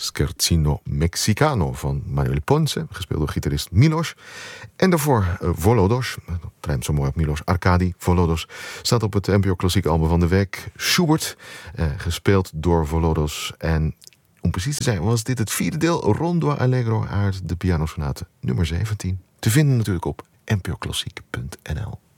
Scherzino Mexicano van Manuel Ponce, gespeeld door gitarist Milos. En daarvoor Volodos, dat rijmt zo mooi op Milos, Arkadi Volodos, staat op het NPO Klassiek album van de week. Schubert, gespeeld door Volodos. En om precies te zijn was dit het vierde deel, Rondo Allegro uit de pianosonate nummer 17. Te vinden natuurlijk op npoklassiek.nl.